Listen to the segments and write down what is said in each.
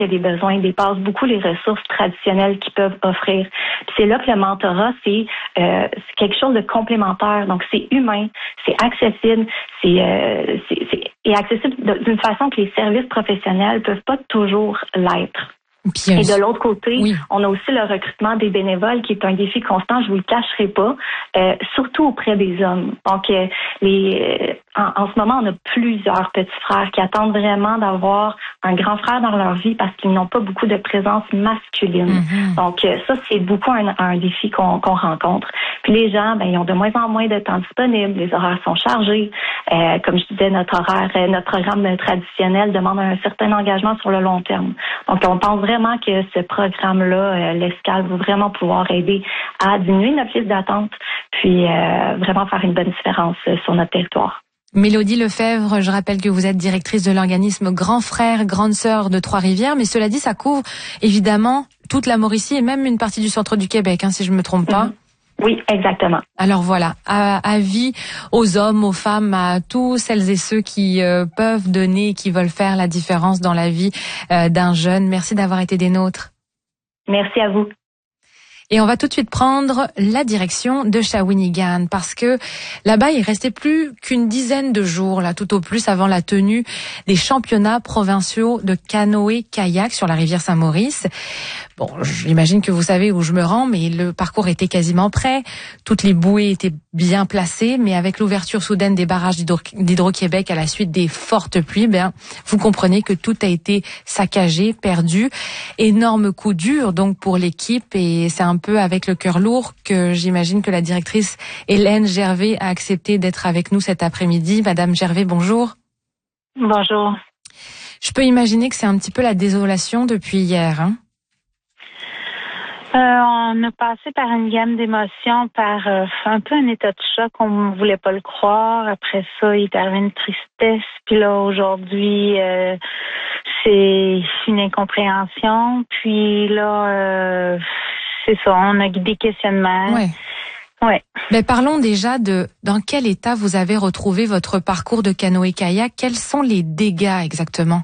il y a des besoins, dépassent beaucoup les ressources traditionnelles qu'ils peuvent offrir. Puis c'est là que le mentorat, c'est quelque chose de complémentaire. Donc, c'est humain, c'est accessible, et accessible d'une façon que les services professionnels peuvent pas toujours l'être. Bien Et de l'autre côté, oui. on a aussi le recrutement des bénévoles qui est un défi constant, je vous le cacherai pas, surtout auprès des hommes. Donc, en ce moment, on a plusieurs petits frères qui attendent vraiment d'avoir un grand frère dans leur vie parce qu'ils n'ont pas beaucoup de présence masculine. Mm-hmm. Donc, ça, c'est beaucoup un défi qu'on rencontre. Puis les gens, ils ont de moins en moins de temps disponible, les horaires sont chargés. Comme je disais, notre programme traditionnel demande un certain engagement sur le long terme. Donc, on pense vraiment que ce programme-là, l'Escale, va vraiment pouvoir aider à diminuer notre liste d'attente, puis vraiment faire une bonne différence sur notre territoire. Mélodie Lefebvre, je rappelle que vous êtes directrice de l'organisme Grand Frère, Grande Sœur de Trois-Rivières, mais cela dit, ça couvre évidemment toute la Mauricie et même une partie du centre du Québec, si je me trompe pas. Oui, exactement. Alors voilà, avis aux hommes, aux femmes, à tous celles et ceux qui peuvent donner, qui veulent faire la différence dans la vie d'un jeune. Merci d'avoir été des nôtres. Merci à vous. Et on va tout de suite prendre la direction de Shawinigan parce que là-bas, il restait plus qu'une dizaine de jours, là, tout au plus, avant la tenue des championnats provinciaux de canoë-kayak sur la rivière Saint-Maurice. Bon, j'imagine que vous savez où je me rends, mais le parcours était quasiment prêt. Toutes les bouées étaient bien placées, mais avec l'ouverture soudaine des barrages d'Hydro-Québec à la suite des fortes pluies, vous comprenez que tout a été saccagé, perdu. Énorme coup dur, donc, pour l'équipe, et c'est un peu avec le cœur lourd que j'imagine que la directrice Hélène Gervais a accepté d'être avec nous cet après-midi. Madame Gervais, bonjour. Bonjour. Je peux imaginer que c'est un petit peu la désolation depuis hier, On a passé par une gamme d'émotions, par un peu un état de choc, on ne voulait pas le croire. Après ça, il est arrivé une tristesse. Puis là, aujourd'hui, c'est une incompréhension. Puis là, c'est ça, on a des questionnements. Ouais. Ouais. Mais parlons déjà de dans quel état vous avez retrouvé votre parcours de canoë-kayak. Quels sont les dégâts exactement?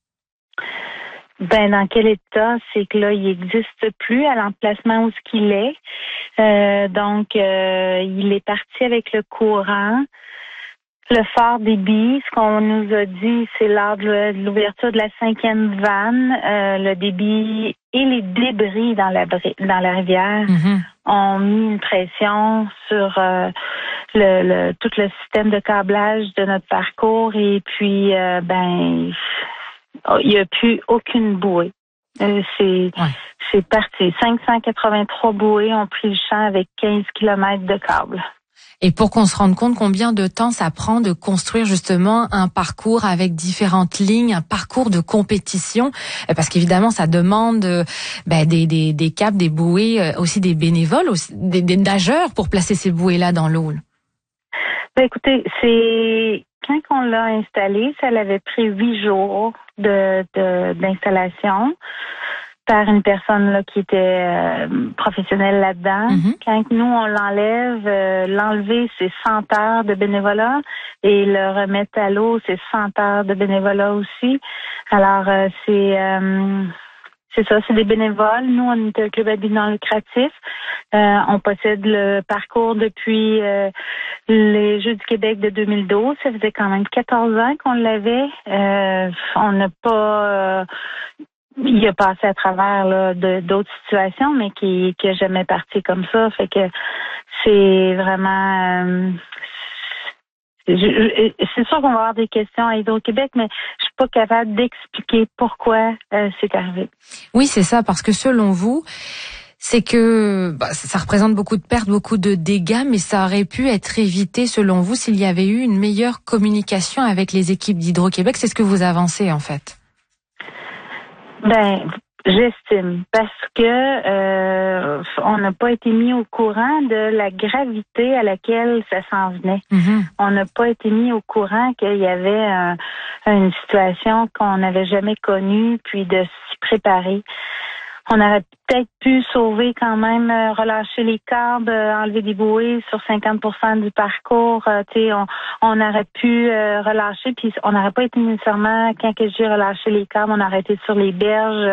Dans quel état? C'est que là, il n'existe plus à l'emplacement où ce qu'il est. Donc, il est parti avec le courant. Le fort débit, ce qu'on nous a dit, c'est lors de l'ouverture de la 5e vanne, le débit et les débris dans la rivière ont mis une pression sur tout le système de câblage de notre parcours et puis il n'y a plus aucune bouée. C'est parti. 583 bouées ont pris le champ avec 15 kilomètres de câbles. Et pour qu'on se rende compte combien de temps ça prend de construire justement un parcours avec différentes lignes, un parcours de compétition, parce qu'évidemment ça demande des câbles, des bouées, aussi des bénévoles, aussi des nageurs pour placer ces bouées-là dans l'eau. Écoutez, c'est quand on l'a installé, ça l'avait pris 8 jours d'installation par une personne là qui était professionnelle là-dedans. Quand nous, on l'enlève, l'enlever, c'est 100 heures de bénévolat et le remettre à l'eau, c'est 100 heures de bénévolat aussi. Alors, c'est ça, c'est des bénévoles. Nous, on est un club à but non lucratif. On possède le parcours depuis les Jeux du Québec de 2012. Ça faisait quand même 14 ans qu'on l'avait. On n'a pas... il a passé à travers là, d'autres situations, mais qui a jamais parti comme ça. Fait que c'est vraiment... c'est sûr qu'on va avoir des questions à Hydro-Québec, mais je suis pas capable d'expliquer pourquoi c'est arrivé. Oui, c'est ça, parce que selon vous, c'est que ça représente beaucoup de pertes, beaucoup de dégâts, mais ça aurait pu être évité, selon vous, s'il y avait eu une meilleure communication avec les équipes d'Hydro-Québec. C'est ce que vous avancez, en fait. J'estime, parce que on n'a pas été mis au courant de la gravité à laquelle ça s'en venait. On n'a pas été mis au courant qu'il y avait une situation qu'on n'avait jamais connue, puis de s'y préparer. On aurait peut-être pu sauver quand même, relâcher les câbles, enlever des bouées sur 50% du parcours. On aurait pu relâcher, puis on n'aurait pas été nécessairement, quand que j'ai relâché les câbles, on aurait été sur les berges.